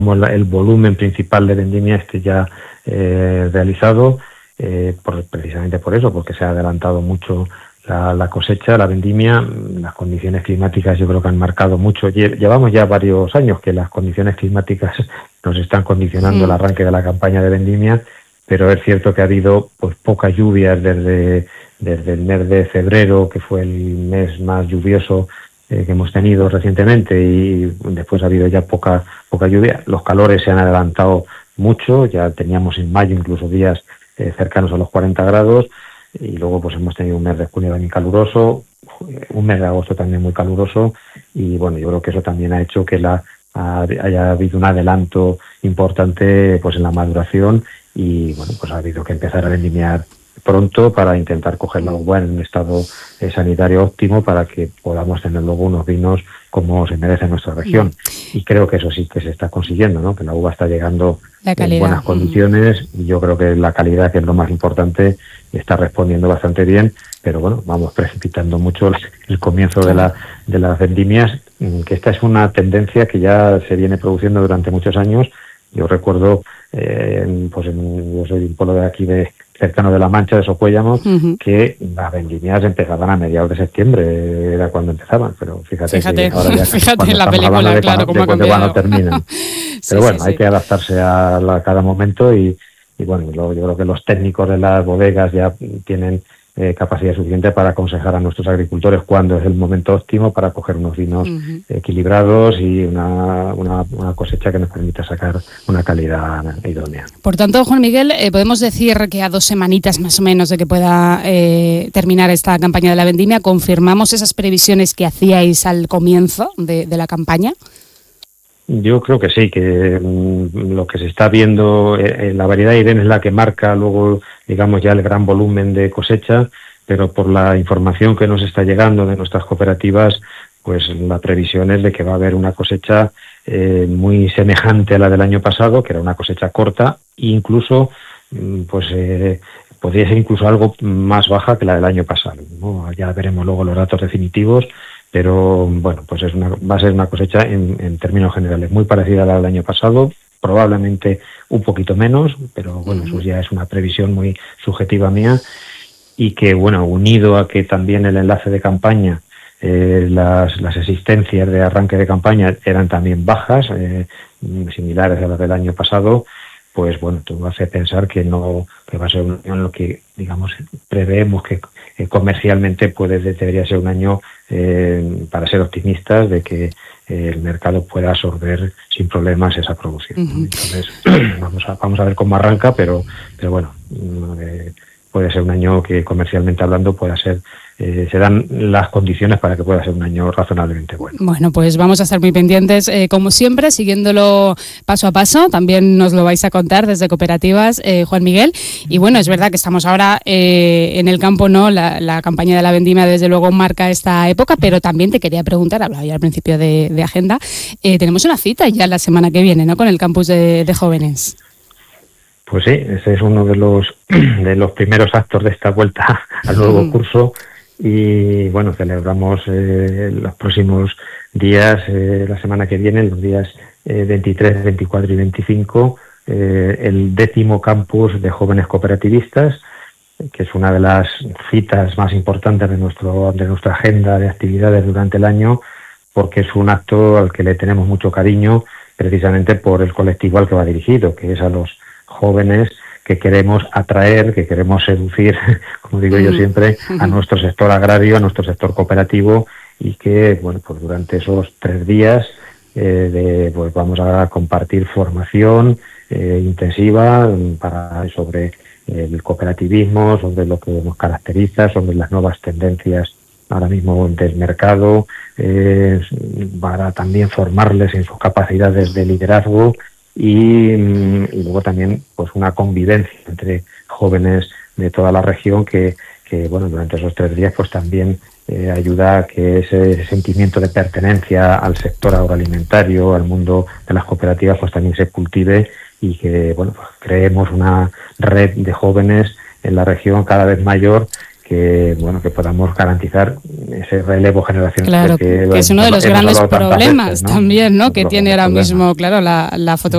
el volumen principal de vendimia esté ya realizado, precisamente por eso, porque se ha adelantado mucho la cosecha, la vendimia. Las condiciones climáticas yo creo que han marcado mucho. Llevamos ya varios años que las condiciones climáticas nos están condicionando el arranque de la campaña de vendimia, pero es cierto que ha habido pues pocas lluvias desde el mes de febrero, que fue el mes más lluvioso que hemos tenido recientemente, y después ha habido ya poca lluvia. Los calores se han adelantado mucho, ya teníamos en mayo incluso días cercanos a los 40 grados, y luego pues hemos tenido un mes de junio también caluroso, un mes de agosto también muy caluroso, y bueno, yo creo que eso también ha hecho que haya habido un adelanto importante pues en la maduración, y bueno, pues ha habido que empezar a vendimiar pronto para intentar coger la uva en un estado sanitario óptimo, para que podamos tener luego unos vinos como se merece en nuestra región. Y creo que eso sí que se está consiguiendo, ¿no? Que la uva está llegando en buenas condiciones, y yo creo que la calidad, que es lo más importante, está respondiendo bastante bien. Pero bueno, vamos precipitando mucho el comienzo de las vendimias, que esta es una tendencia que ya se viene produciendo durante muchos años. Yo recuerdo, yo soy un pueblo de aquí cercano de La Mancha, de Socuéllamos, que las vendimias empezaban a mediados de septiembre, era cuando empezaban, pero fíjate que ahora ya fíjate en la película, claro, cómo ha cambiado. Cuando terminan. Pero bueno, hay que adaptarse a cada momento, y bueno, yo creo que los técnicos de las bodegas ya tienen capacidad suficiente para aconsejar a nuestros agricultores cuándo es el momento óptimo para coger unos vinos equilibrados y una cosecha que nos permita sacar una calidad idónea. Por tanto, Juan Miguel, podemos decir que a 2 semanitas más o menos de que pueda terminar esta campaña de la vendimia, ¿confirmamos esas previsiones que hacíais al comienzo de la campaña? Yo creo que sí, que lo que se está viendo, la variedad Irene es la que marca luego, digamos, ya el gran volumen de cosecha, pero por la información que nos está llegando de nuestras cooperativas, pues la previsión es de que va a haber una cosecha muy semejante a la del año pasado, que era una cosecha corta, e incluso podría ser incluso algo más baja que la del año pasado, ¿no? Ya veremos luego los datos definitivos, pero bueno, pues va a ser una cosecha en términos generales muy parecida a la del año pasado, probablemente un poquito menos, pero bueno, eso ya es una previsión muy subjetiva mía, y que bueno, unido a que también el enlace de campaña, las existencias de arranque de campaña eran también bajas, similares a las del año pasado, pues bueno, todo hace pensar que va a ser un año en lo que, digamos, preveemos que comercialmente debería ser un año para ser optimistas de que el mercado pueda absorber sin problemas esa producción. Entonces, vamos a ver cómo arranca, pero bueno, puede ser un año que comercialmente hablando pueda ser, se dan las condiciones para que pueda ser un año razonablemente bueno. Bueno, pues vamos a estar muy pendientes, como siempre, siguiéndolo paso a paso. También nos lo vais a contar desde Cooperativas, Juan Miguel. Y bueno, es verdad que estamos ahora en el campo, ¿no? La campaña de la vendimia desde luego marca esta época, pero también te quería preguntar, hablaba ya al principio de agenda, tenemos una cita ya la semana que viene, ¿no? Con el campus de jóvenes. Pues sí, ese es uno de los primeros actos de esta vuelta al nuevo curso, y bueno, celebramos los próximos días, la semana que viene, los días 23, 24 y 25, el 10º campus de jóvenes cooperativistas, que es una de las citas más importantes de nuestra agenda de actividades durante el año, porque es un acto al que le tenemos mucho cariño, precisamente por el colectivo al que va dirigido, que es a los jóvenes que queremos atraer, que queremos seducir, como digo yo siempre, a nuestro sector agrario, a nuestro sector cooperativo, y que, bueno, pues durante esos 3 días pues vamos a compartir formación intensiva sobre el cooperativismo, sobre lo que nos caracteriza, sobre las nuevas tendencias ahora mismo del mercado, para también formarles en sus capacidades de liderazgo, y luego también pues una convivencia entre jóvenes de toda la región que bueno, durante esos 3 días pues también ayuda a que ese sentimiento de pertenencia al sector agroalimentario, al mundo de las cooperativas, pues también se cultive, y que bueno, pues creemos una red de jóvenes en la región cada vez mayor, que bueno, que podamos garantizar ese relevo generacional. Claro, que es uno de los grandes problemas, ¿no? También, ¿no? Que tiene ahora mismo, claro, la fotografía